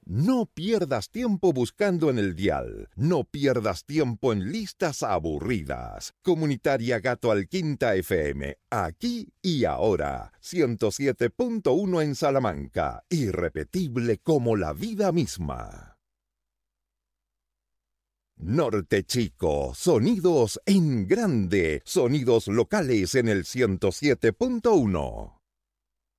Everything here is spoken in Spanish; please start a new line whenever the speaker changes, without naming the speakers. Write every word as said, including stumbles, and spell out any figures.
No pierdas tiempo buscando en el dial. No pierdas tiempo en listas aburridas. Comunitaria Gato Alquinta F M, aquí y ahora. ciento siete punto uno en Salamanca. Irrepetible como la vida misma. Norte Chico, sonidos en grande. Sonidos locales en el ciento siete punto uno.